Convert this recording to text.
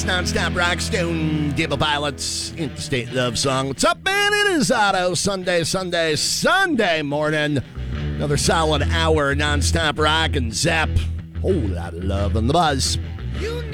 Non-stop rock stone, Table Pilots, Interstate Love Song. What's up, man? It is Otto. Sunday morning. Another solid hour non-stop rock and zap. Whole lot of love on the buzz.